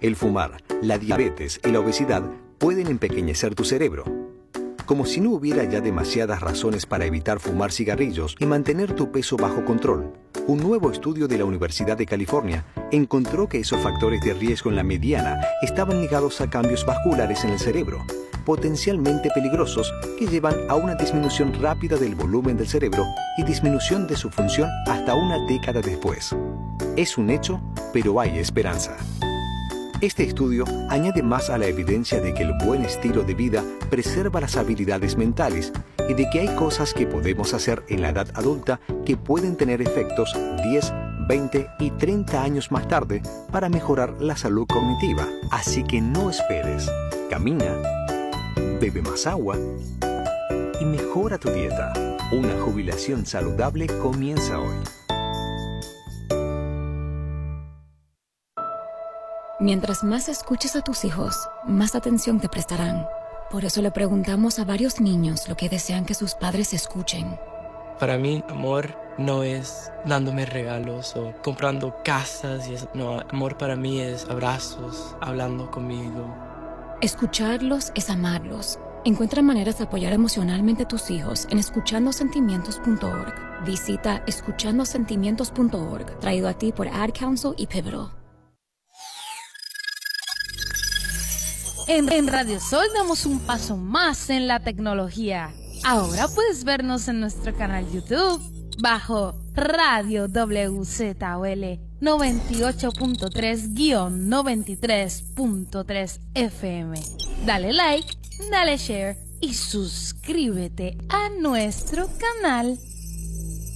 El fumar, la diabetes y la obesidad pueden empequeñecer tu cerebro. Como si no hubiera ya demasiadas razones para evitar fumar cigarrillos y mantener tu peso bajo control, un nuevo estudio de la Universidad de California encontró que esos factores de riesgo en la mediana estaban ligados a cambios vasculares en el cerebro, potencialmente peligrosos que llevan a una disminución rápida del volumen del cerebro y disminución de su función hasta una década después. Es un hecho, pero hay esperanza. Este estudio añade más a la evidencia de que el buen estilo de vida preserva las habilidades mentales y de que hay cosas que podemos hacer en la edad adulta que pueden tener efectos 10, 20 y 30 años más tarde para mejorar la salud cognitiva. Así que no esperes. Camina, bebe más agua y mejora tu dieta. Una jubilación saludable comienza hoy. Mientras más escuches a tus hijos, más atención te prestarán. Por eso le preguntamos a varios niños lo que desean que sus padres escuchen. Para mí, amor no es dándome regalos o comprando casas y eso. No, amor para mí es abrazos, hablando conmigo. Escucharlos es amarlos. Encuentra maneras de apoyar emocionalmente a tus hijos en escuchandosentimientos.org. Visita escuchandosentimientos.org, traído a ti por Ad Council y Pivotal. En Radio Sol damos un paso más en la tecnología. Ahora puedes vernos en nuestro canal YouTube bajo Radio WZOL 98.3-93.3 FM. Dale like, dale share y suscríbete a nuestro canal.